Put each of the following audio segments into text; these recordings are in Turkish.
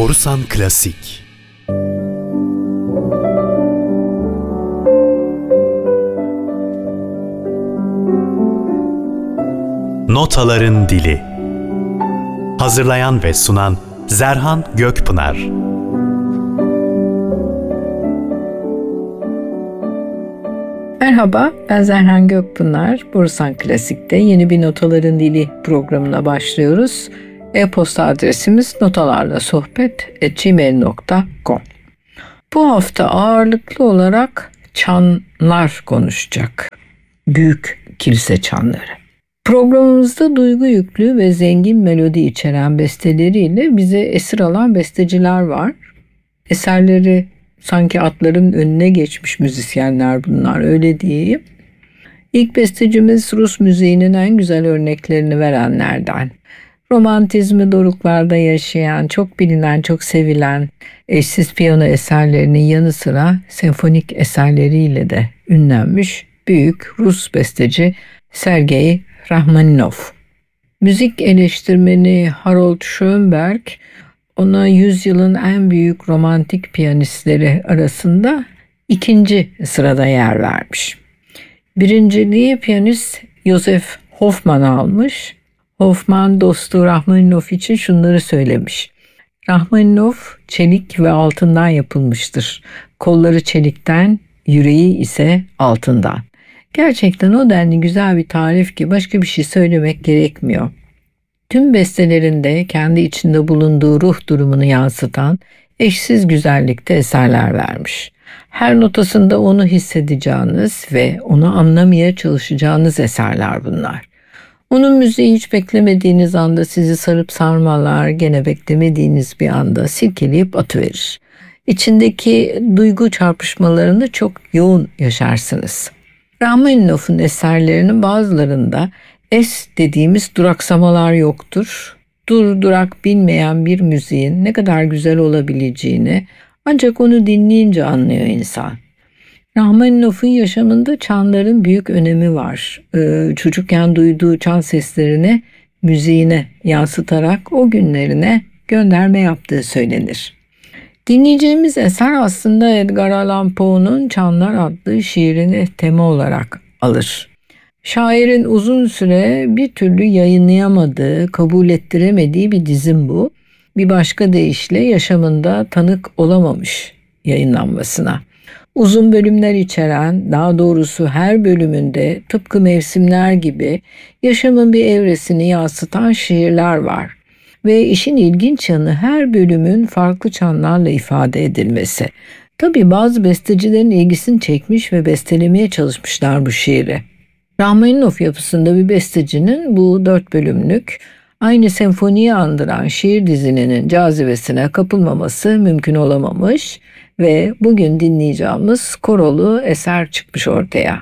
Borusan Klasik. Notaların Dili. Hazırlayan ve sunan Zerhan Gökpınar. Merhaba, ben Zerhan Gökpınar. Borusan Klasik'te yeni bir Notaların Dili programına başlıyoruz. E-posta adresimiz notalarlasohbet@gmail.com. Bu hafta ağırlıklı olarak çanlar konuşacak. Büyük kilise çanları. Programımızda duygu yüklü ve zengin melodi içeren besteleriyle bize esir alan besteciler var. Eserleri sanki atların önüne geçmiş müzisyenler bunlar, öyle diyeyim. İlk bestecimiz Rus müziğinin en güzel örneklerini verenlerden. Romantizmi doruklarda yaşayan, çok bilinen, çok sevilen eşsiz piyano eserlerinin yanı sıra senfonik eserleriyle de ünlenmiş büyük Rus besteci Sergei Rachmaninov. Müzik eleştirmeni Harold Schönberg ona yüzyılın en büyük romantik piyanistleri arasında ikinci sırada yer vermiş. Birinciliği piyanist Joseph Hoffman almış. Hoffman dostu Rachmaninov için şunları söylemiş. Rachmaninov çelik ve altından yapılmıştır. Kolları çelikten, yüreği ise altından. Gerçekten o denli güzel bir tarif ki başka bir şey söylemek gerekmiyor. Tüm bestelerinde kendi içinde bulunduğu ruh durumunu yansıtan eşsiz güzellikte eserler vermiş. Her notasında onu hissedeceğiniz ve onu anlamaya çalışacağınız eserler bunlar. Onun müziği hiç beklemediğiniz anda sizi sarıp sarmalar, gene beklemediğiniz bir anda silkeleyip atıverir. İçindeki duygu çarpışmalarını çok yoğun yaşarsınız. Rachmaninov'un eserlerinin bazılarında es dediğimiz duraksamalar yoktur. Dur durak bilmeyen bir müziğin ne kadar güzel olabileceğini ancak onu dinleyince anlıyor insan. Rachmaninov'un yaşamında çanların büyük önemi var. Çocukken duyduğu çan seslerini müziğine yansıtarak o günlerine gönderme yaptığı söylenir. Dinleyeceğimiz eser aslında Edgar Allan Poe'nun Çanlar adlı şiirini tema olarak alır. Şairin uzun süre bir türlü yayınlayamadığı, kabul ettiremediği bir dizim bu. Bir başka deyişle yaşamında tanık olamamış yayınlanmasına. Uzun bölümler içeren, daha doğrusu her bölümünde tıpkı mevsimler gibi yaşamın bir evresini yansıtan şiirler var. Ve işin ilginç yanı her bölümün farklı çanlarla ifade edilmesi. Tabii bazı bestecilerin ilgisini çekmiş ve bestelemeye çalışmışlar bu şiiri. Rachmaninov yapısında bir bestecinin bu 4 bölümlük aynı senfoniyi andıran şiir dizininin cazibesine kapılmaması mümkün olamamış ve bugün dinleyeceğimiz korolu eser çıkmış ortaya.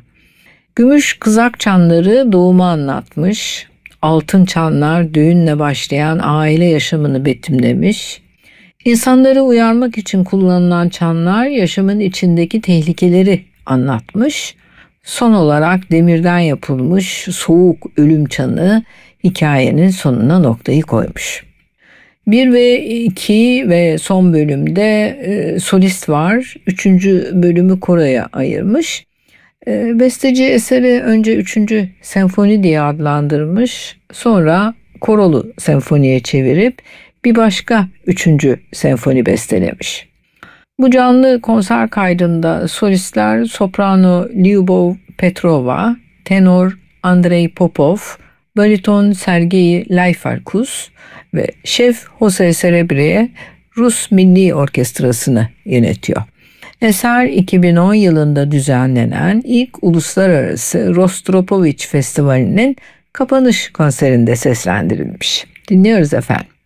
Gümüş kızak çanları doğumu anlatmış, altın çanlar düğünle başlayan aile yaşamını betimlemiş, İnsanları uyarmak için kullanılan çanlar yaşamın içindeki tehlikeleri anlatmış, son olarak demirden yapılmış soğuk ölüm çanı hikayenin sonuna noktayı koymuş. 1 ve 2 ve son bölümde solist var. 3. bölümü koroya ayırmış. Besteci eseri önce 3. senfoni diye adlandırmış. Sonra korolu senfoniye çevirip bir başka 3. senfoni bestelemiş. Bu canlı konser kaydında solistler soprano Lyubov Petrova, tenor Andrei Popov, bariton Sergei Laifarkus ve şef Jose Serebriye Rus Milli Orkestrası'nı yönetiyor. Eser 2010 yılında düzenlenen ilk uluslararası Rostropovich Festivali'nin kapanış konserinde seslendirilmiş. Dinliyoruz efendim.